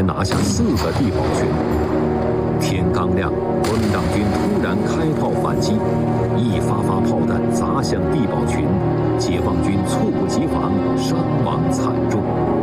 拿下4个地堡群。天刚亮，国民党军突然开炮反击，一发发炮弹砸向地堡群，解放军猝不及防，伤亡惨重。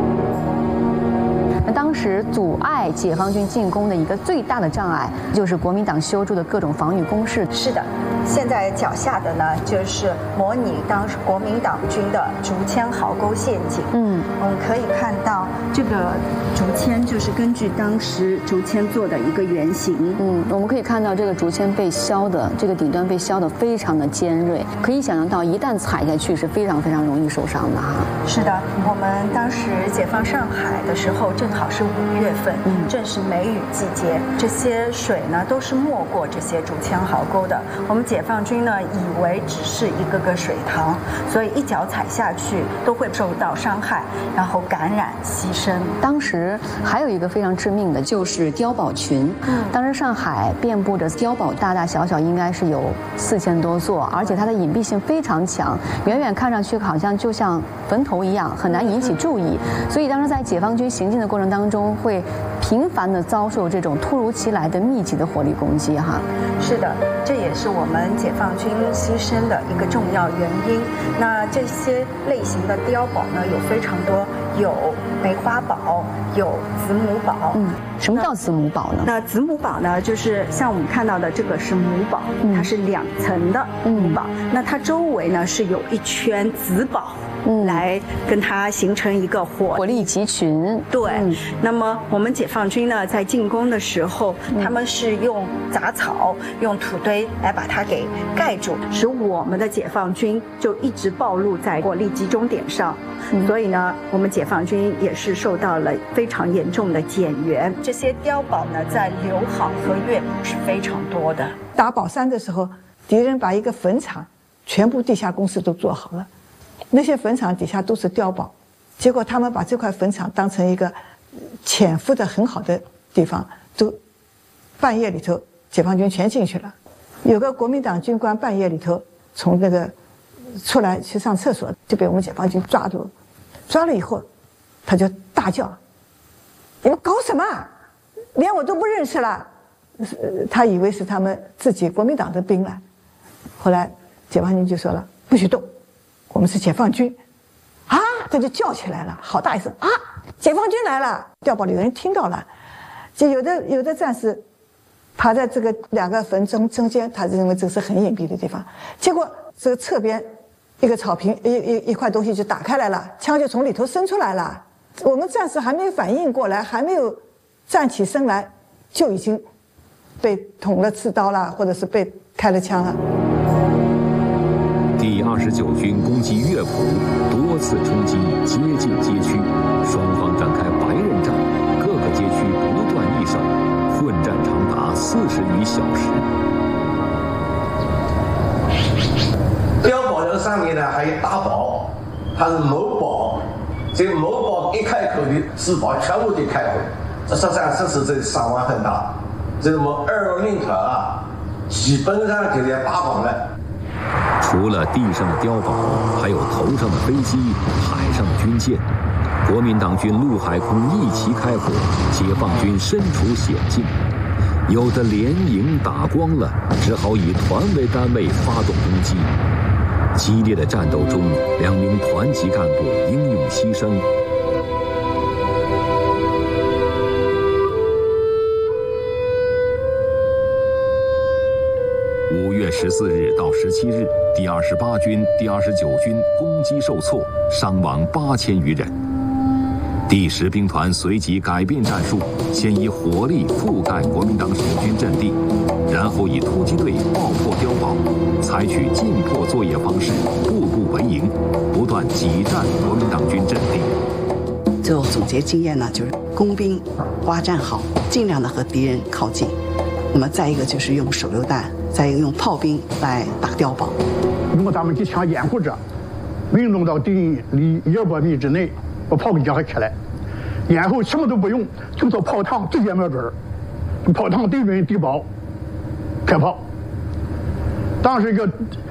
那当时阻碍解放军进攻的一个最大的障碍，就是国民党修筑的各种防御工事。 是的，现在脚下的呢，就是模拟当时国民党军的竹签壕沟陷阱。我们可以看到这个竹签就是根据当时竹签做的一个原型。 我们可以看到这个竹签被削的，这个顶端被削得非常的尖锐，可以想象到一旦踩下去是非常非常容易受伤的哈。 是的，我们当时解放上海的时候，正好是5月份，正是梅雨季节，这些水呢都是没过这些竹签壕沟的。我们解放军呢以为只是一个个水塘，所以一脚踩下去都会受到伤害，然后感染牺牲。 当时还有一个非常致命的就是碉堡群。当时上海遍布着碉堡，大大小小应该是有4000多座，而且它的隐蔽性非常强，远远看上去好像就像坟头一样，很难引起注意。所以当时在解放军行进的过程当中，会频繁地遭受这种突如其来的密集的火力攻击哈。 是的，这也是我们解放军牺牲的一个重要原因。那这些类型的碉堡呢有非常多，有梅花堡，有子母堡。 什么叫子母堡呢？ 那子母堡呢，就是像我们看到的这个是母堡，它是2层的母堡。那它周围呢是有一圈子堡。来跟它形成一个火力集群。 对，那么我们解放军呢，在进攻的时候，他们是用杂草、用土堆来把它给盖住，使我们的解放军就一直暴露在火力集中点上。所以呢，我们解放军也是受到了非常严重的减员。这些碉堡呢，在刘好和岳母是非常多的。 打宝山的时候，敌人把一个坟场全部地下工事都做好了。那些坟场底下都是碉堡，结果他们把这块坟场当成一个潜伏的很好的地方，都半夜里头解放军全进去了。有个国民党军官半夜里头从那个出来去上厕所，就被我们解放军抓住，抓了以后他就大叫：“你们搞什么？连我都不认识了！”他以为是他们自己国民党的兵来。后来解放军就说了：“不许动，我们是解放军。”啊，他就叫起来了，好大一声啊！解放军来了！碉堡里有人听到了，就有的战士爬在这个2个坟中间，他认为这是很隐蔽的地方。结果这个侧边一个草坪一块东西就打开来了，枪就从里头伸出来了。我们战士还没有反应过来，还没有站起身来，就已经被捅了刺刀了，或者是被开了枪了。 第29军攻击乐府，多次冲击接近街区，双方展开白刃战，各个街区不断易手，混战长达40余小时。 碉堡的上面呢还有大堡，它是某堡，这个某堡一开口的4堡全部就开火，这实战实是这伤亡很大。这个我们2路军团啊，基本上就在大堡了。 除了地上的碉堡，还有头上的飞机、海上的军舰。国民党军陆海空一齐开火，解放军身处险境。有的连营打光了，只好以团为单位发动攻击。激烈的战斗中，2名团级干部英勇牺牲。5月14日到17日，第28军、第29军攻击受挫，伤亡8000余人。第10兵团随即改变战术，先以火力覆盖国民党守军阵地，然后以突击队爆破碉堡，采取进破作业方式，步步为营，不断挤占国民党军阵地。 最后总结经验呢，就是工兵挖战好，尽量的和敌人靠近。那么再一个就是用手榴弹，再一个用炮兵来打碉堡。 如果咱们机枪掩护着，运动到敌人离100米之内，把炮给将它开来，然后什么都不用，就从炮膛直接瞄准，炮膛对准敌堡开炮。当时一个